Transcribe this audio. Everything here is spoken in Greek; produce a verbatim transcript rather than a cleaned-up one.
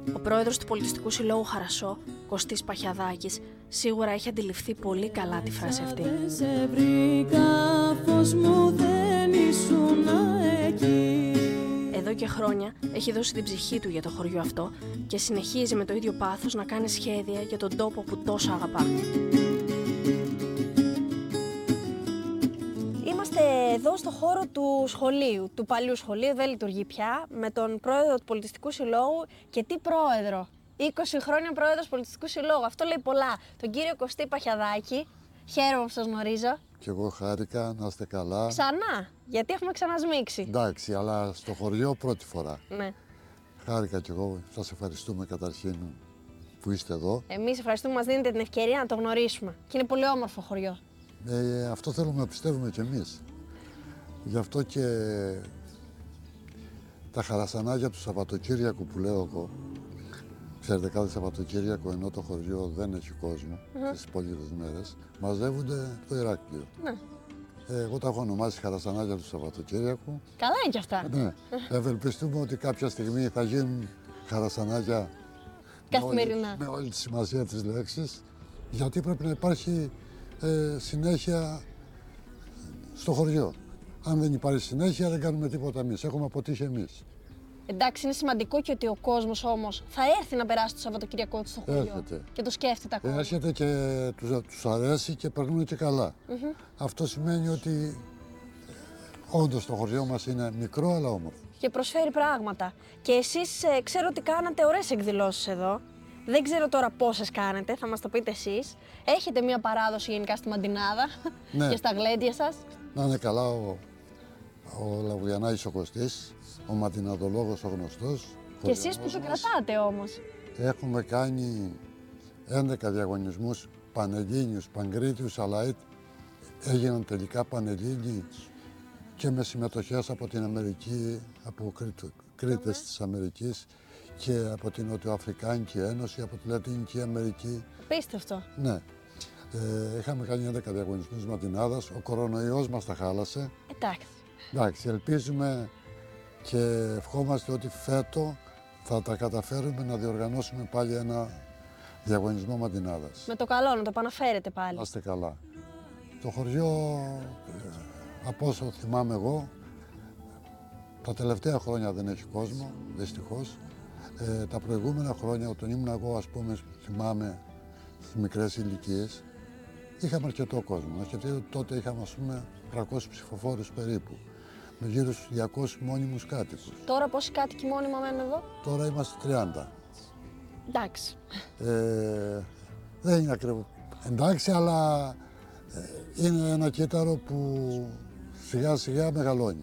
Ο πρόεδρος του Πολιτιστικού Συλλόγου Χαρασσό, Κωστής Παχιαδάκης, σίγουρα έχει αντιληφθεί πολύ καλά τη φράση αυτή. Σε βρήκα, φως μου δεν ήσουν εκεί. Εδώ και χρόνια έχει δώσει την ψυχή του για το χωριό αυτό και συνεχίζει με το ίδιο πάθος να κάνει σχέδια για τον τόπο που τόσο αγαπά. Είμαστε εδώ στο χώρο του σχολείου, του παλιού σχολείου, δεν λειτουργεί πια, με τον πρόεδρο του Πολιτιστικού Συλλόγου. Και τι πρόεδρο! είκοσι χρόνια πρόεδρος Πολιτιστικού Συλλόγου, αυτό λέει πολλά. Τον κύριο Κωστή Παχιαδάκη. Χαίρομαι που σας γνωρίζω. Κι εγώ χάρηκα, να είστε καλά. Ξανά, γιατί έχουμε ξανασμίξει. Εντάξει, αλλά στο χωριό πρώτη φορά. Ναι. Χάρηκα κι εγώ. Σας ευχαριστούμε καταρχήν που είστε εδώ. Εμείς ευχαριστούμε που μας δίνετε την ευκαιρία να το γνωρίσουμε. Και είναι πολύ όμορφο χωριό. Ε, αυτό θέλουμε να πιστεύουμε κι εμείς. Γι' αυτό και τα χαρασανάκια του Σαββατοκύριακου που λέω εγώ, ξέρετε, κάθε Σαββατοκύριακο, ενώ το χωριό δεν έχει κόσμο mm-hmm. στις υπόλοιπες μέρες, μαζεύονται στο Ηράκλειο. Ναι. Ε, εγώ τα έχω ονομάσει χαρασανάκια του Σαββατοκύριακου. Καλά είναι κι αυτά. Ναι. Ευελπιστούμε ότι κάποια στιγμή θα γίνουν χαρασανάκια καθημερινά. Με όλη, με όλη τη σημασία της λέξης, γιατί πρέπει να υπάρχει ε, συνέχεια στο χωριό. Αν δεν υπάρχει συνέχεια, δεν κάνουμε τίποτα εμείς. Έχουμε αποτύχει εμείς. Εντάξει, είναι σημαντικό και ότι ο κόσμος όμως θα έρθει να περάσει το Σαββατοκυριακό του στο χωριό. Έρχεται. Και το σκέφτεται ακόμα. Έρχεται και τους, τους αρέσει και περνούν και καλά. Mm-hmm. Αυτό σημαίνει ότι όντως το χωριό μας είναι μικρό αλλά όμορφο. Και προσφέρει πράγματα. Και εσείς ε, ξέρω ότι κάνατε ωραίες εκδηλώσεις εδώ. Δεν ξέρω τώρα πόσες κάνετε, θα μας το πείτε εσείς. Έχετε μια παράδοση γενικά στη Μαντινάδα ναι. και στα γλέντια σας. Να είναι καλά ο, ο Λαβουριανάκης ο Κωστής, ο Μαντιναδολόγος ο γνωστός. Και εσείς που το κρατάτε όμως. Έχουμε κάνει έντεκα διαγωνισμούς πανελλήνιους, παγκρίτιους, αλλά έγιναν τελικά πανελλήνιοι και με συμμετοχές από την Αμερική, από Κρήτες mm-hmm. της Αμερικής και από την Νοτιοαφρικάνικη Ένωση, από τη Λατινική Αμερική. Πίστευτο. Ναι. Ε, είχαμε κάνει έντεκα διαγωνισμούς Μαντινάδας, ο κορονοϊός μας τα χάλασε. Εντάξει. Εντάξει, ελπίζουμε και ευχόμαστε ότι φέτο θα τα καταφέρουμε να διοργανώσουμε πάλι ένα διαγωνισμό Μαντινάδας. Με το καλό, να το επαναφέρετε πάλι. Να είστε καλά. Το χωριό, από όσο θυμάμαι εγώ, τα τελευταία χρόνια δεν έχει κόσμο, δυστυχώς. Ε, τα προηγούμενα χρόνια, όταν ήμουν εγώ, ας πούμε, θυμάμαι στις μικρές ηλικίες, είχαμε αρκετό κόσμο. Γιατί τότε είχαμε, ας πούμε, τριακόσιους ψηφοφόρους περίπου, με γύρω στους διακόσιους μόνιμους κάτοικους. Τώρα πόσοι κάτοικοι μόνιμα μένουν εδώ? Τώρα είμαστε τριάντα. Εντάξει. Ε, δεν είναι ακριβώς εντάξει, αλλά ε, είναι ένα κύτταρο που σιγά σιγά μεγαλώνει.